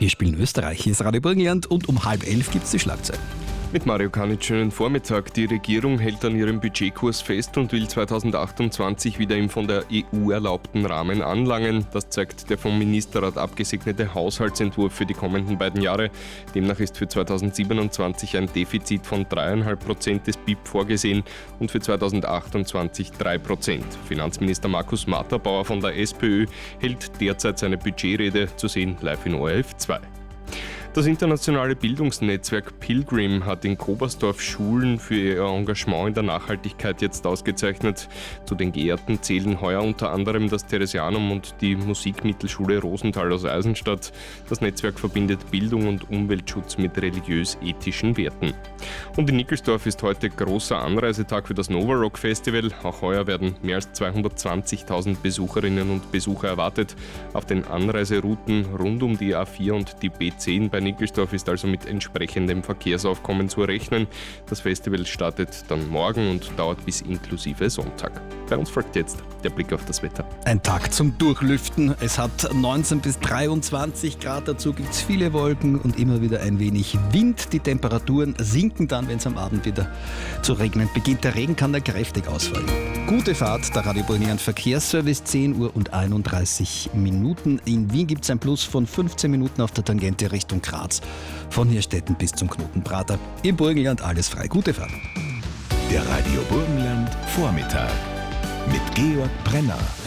Wir spielen Österreich, hier ist Radio Burgenland und um 10:30 gibt es die Schlagzeilen. Mit Mario Kanitsch, schönen Vormittag. Die Regierung hält an ihrem Budgetkurs fest und will 2028 wieder im von der EU erlaubten Rahmen anlangen. Das zeigt der vom Ministerrat abgesegnete Haushaltsentwurf für die kommenden beiden Jahre. Demnach ist für 2027 ein Defizit von 3,5% des BIP vorgesehen und für 2028 3%. Finanzminister Markus Matterbauer von der SPÖ hält derzeit seine Budgetrede, zu sehen live in ORF 2. Das internationale Bildungsnetzwerk Pilgrim hat in Kobersdorf Schulen für ihr Engagement in der Nachhaltigkeit jetzt ausgezeichnet. Zu den Geehrten zählen heuer unter anderem das Theresianum und die Musikmittelschule Rosenthal aus Eisenstadt. Das Netzwerk verbindet Bildung und Umweltschutz mit religiös-ethischen Werten. Und in Nickelsdorf ist heute großer Anreisetag für das Nova Rock Festival. Auch heuer werden mehr als 220.000 Besucherinnen und Besucher erwartet. Auf den Anreiserouten rund um die A4 und die B10 bei Nickelsdorf ist also mit entsprechendem Verkehrsaufkommen zu rechnen. Das Festival startet dann morgen und dauert bis inklusive Sonntag. Bei uns folgt jetzt der Blick auf das Wetter. Ein Tag zum Durchlüften. Es hat 19 bis 23 Grad, dazu gibt es viele Wolken und immer wieder ein wenig Wind. Die Temperaturen sinken dann, wenn es am Abend wieder zu regnen beginnt. Der Regen kann da kräftig ausfallen. Gute Fahrt, der Radio Burgenland Verkehrsservice, 10 Uhr und 31 Minuten. In Wien gibt es ein Plus von 15 Minuten auf der Tangente Richtung Graz. Von Hirstetten bis zum Knotenprater. Im Burgenland alles frei. Gute Fahrt. Der Radio Burgenland Vormittag mit Georg Brenner.